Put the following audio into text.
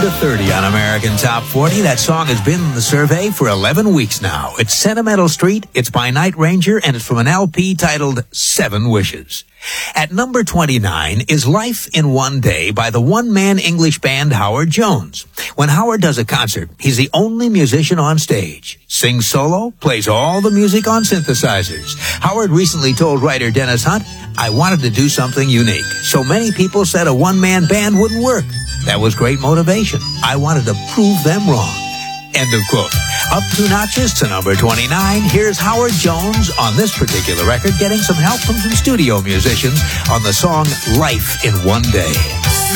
to 30 on American Top 40. That song has been in the survey for 11 weeks now. It's Sentimental Street, it's by Night Ranger, and it's from an LP titled 7 Wishes. At number 29 is Life in One Day by the one-man English band Howard Jones. When Howard does a concert, he's the only musician on stage. Sings solo, plays all the music on synthesizers. Howard recently told writer Dennis Hunt, "I wanted to do something unique. So many people said a one-man band wouldn't work. That was great motivation. I wanted to prove them wrong." End of quote. Up 2 notches to number 29. Here's Howard Jones on this particular record, getting some help from some studio musicians on the song Life in One Day.